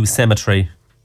new cemetery.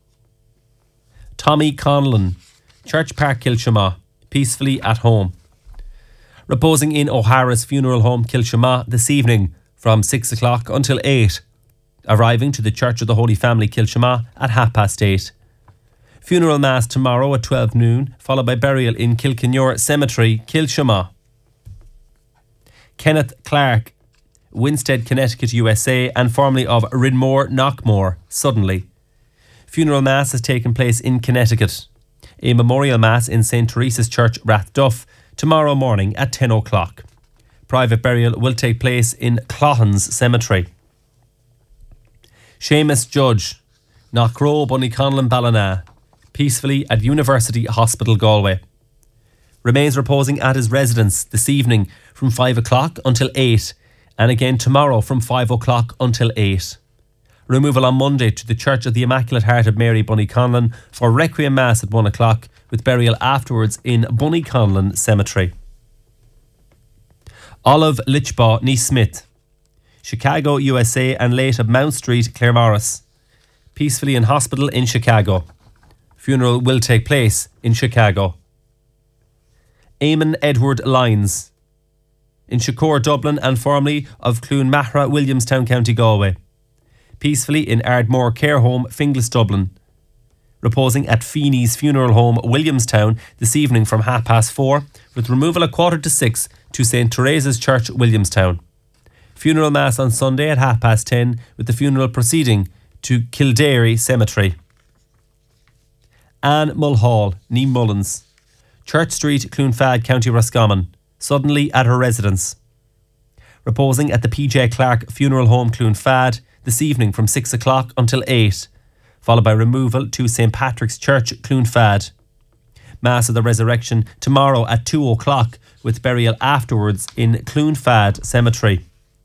Tommy Conlon, Church Park, Kilshama, peacefully at home. Reposing in O'Hara's funeral home, Kilshama, this evening from 6 o'clock until 8. Arriving to the Church of the Holy Family, Kilshama, at 8:30. Funeral mass tomorrow at 12 noon, followed by burial in Kilkenure Cemetery, Kilshama. Kenneth Clark, Winstead, Connecticut, USA, and formerly of Ridmore, Knockmore, Suddenly. Funeral mass has taken place in Connecticut. A memorial mass in St. Teresa's Church, Rathduff, tomorrow morning at 10 o'clock. Private burial will take place in Cloughan's Cemetery. Seamus Judge, Knockrow, Bunnyconlon, Ballina, peacefully at University Hospital, Galway. Remains reposing at his residence this evening from 5 o'clock until 8, and again tomorrow from 5 o'clock until 8. Removal on Monday to the Church of the Immaculate Heart of Mary, Bunnyconlon, for Requiem Mass at 1 o'clock, with burial afterwards in Bunnyconlon Cemetery. Olive Lichbaugh, niece Smith, Chicago, USA, and late of Mount Street, Claremorris, peacefully in hospital in Chicago. Funeral will take place in Chicago. Eamon Edward Lyons, in Shakur, Dublin, and formerly of Clonmahra, Williamstown, County Galway. Peacefully in Ardmore Care Home, Finglas, Dublin. Reposing at Feeney's Funeral Home, Williamstown, this evening from 4:30, with removal at 5:45 to St. Teresa's Church, Williamstown. Funeral mass on Sunday at 10:30, with the funeral proceeding to Kildare Cemetery. Anne Mulhall, née Mullins, Church Street, Clonfad, County Roscommon, suddenly at her residence. Reposing at the PJ Clark Funeral Home, Clonfad, this evening from 6 o'clock until 8, followed by removal to St. Patrick's Church, Clonfad. Mass of the Resurrection tomorrow at 2 o'clock, with burial afterwards in Clonfad Cemetery.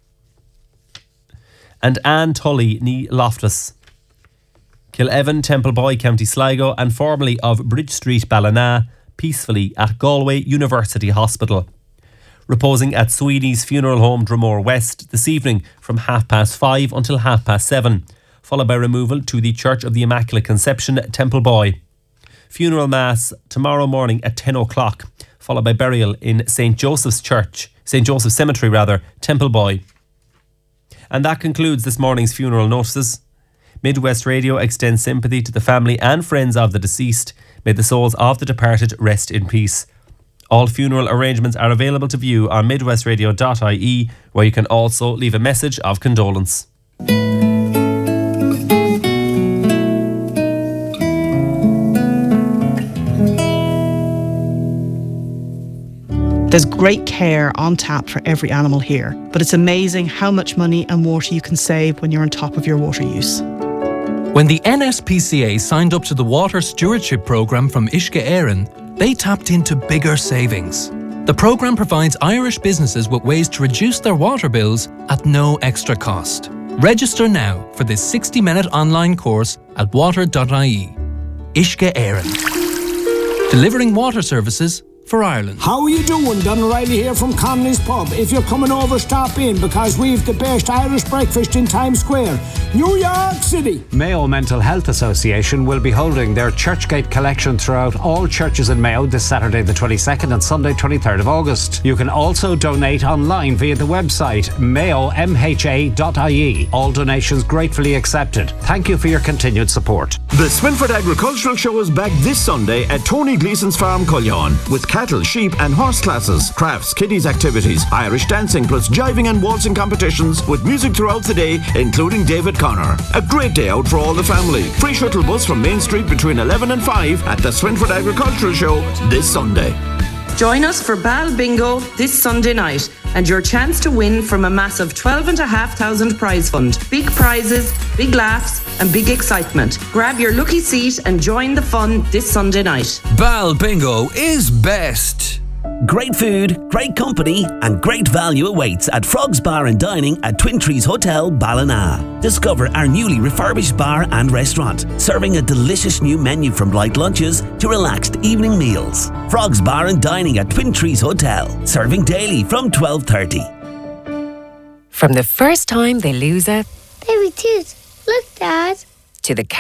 And Anne Tully, née Loftus, Killevan, Templeboy, County Sligo, and formerly of Bridge Street, Ballina, peacefully at Galway University Hospital. Reposing at Sweeney's Funeral Home, Dromore West, this evening from 5:30 until 7:30, followed by removal to the Church of the Immaculate Conception, Templeboy. Funeral mass tomorrow morning at 10 o'clock, followed by burial in St. Joseph's Cemetery, Templeboy. And that concludes this morning's funeral notices. Midwest Radio extends sympathy to the family and friends of the deceased. May the souls of the departed rest in peace. All funeral arrangements are available to view on midwestradio.ie, where you can also leave a message of condolence. There's great care on tap for every animal here, but it's amazing how much money and water you can save when you're on top of your water use. When the NSPCA signed up to the Water Stewardship Programme from Uisce Éireann, they tapped into bigger savings. The programme provides Irish businesses with ways to reduce their water bills at no extra cost. Register now for this 60-minute online course at water.ie. Uisce Éireann, delivering water services for Ireland. How are you doing? Don O'Reilly here from Connolly's Pub. If you're coming over, stop in, because we've the best Irish breakfast in Times Square, New York City. Mayo Mental Health Association will be holding their Churchgate collection throughout all churches in Mayo this Saturday the 22nd and Sunday 23rd of August. You can also donate online via the website mayomha.ie. All donations gratefully accepted. Thank you for your continued support. The Swinford Agricultural Show is back this Sunday at Tony Gleeson's Farm, Cullion, with cattle, sheep and horse classes, crafts, kiddies activities, Irish dancing plus jiving and waltzing competitions, with music throughout the day, including David Connor. A great day out for all the family. Free shuttle bus from Main Street between 11 and 5 at the Swinford Agricultural Show this Sunday. Join us for Bal Bingo this Sunday night and your chance to win from a massive 12,500 prize fund. Big prizes, big laughs and big excitement. Grab your lucky seat and join the fun this Sunday night. Bal Bingo is best. Great food, great company and great value awaits at Frogs Bar and Dining at Twin Trees Hotel, Ballina. Discover our newly refurbished bar and restaurant, serving a delicious new menu from light lunches to relaxed evening meals. Frogs Bar and Dining at Twin Trees Hotel, serving daily from 12:30. From the first time they lose a baby tooth, look, Dad, to the